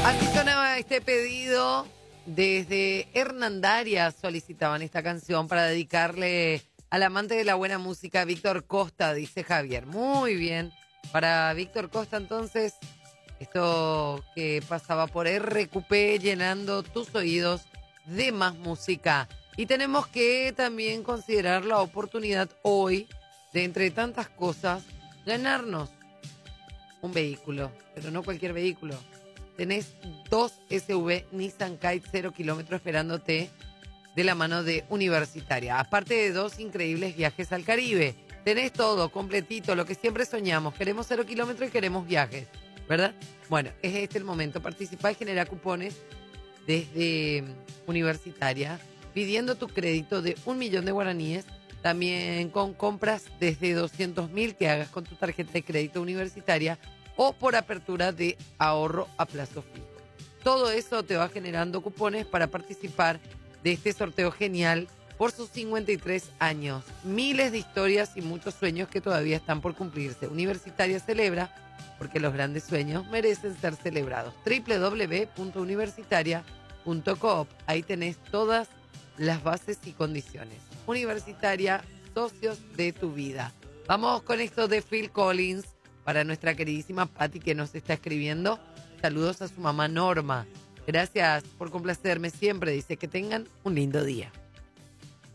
Así sonaba este pedido. Desde Hernandarias solicitaban esta canción para dedicarle al amante de la buena música, Víctor Costa, dice Javier. Muy bien. Para Víctor Costa, entonces, esto que pasaba por RQP, llenando tus oídos de más música. Y tenemos que también considerar la oportunidad hoy de, entre tantas cosas, ganarnos un vehículo, pero no cualquier vehículo. Tenés 2 SUV Nissan Kite 0 kilómetros esperándote de la mano de Universitaria. Aparte de 2 increíbles viajes al Caribe. Tenés todo completito, lo que siempre soñamos. Queremos 0 kilómetros y queremos viajes, ¿verdad? Bueno, es este el momento. Participa y genera cupones desde Universitaria, pidiendo tu crédito de 1 millón de guaraníes. También con compras desde 200.000 que hagas con tu tarjeta de crédito Universitaria o por apertura de ahorro a plazo fijo. Todo eso te va generando cupones para participar de este sorteo genial por sus 53 años. Miles de historias y muchos sueños que todavía están por cumplirse. Universitaria celebra porque los grandes sueños merecen ser celebrados. www.universitaria.coop. Ahí tenés todas las bases y condiciones. Universitaria, socios de tu vida. Vamos con esto de Phil Collins para nuestra queridísima Patti que nos está escribiendo. Saludos a su mamá Norma. Gracias por complacerme siempre. Dice que tengan un lindo día.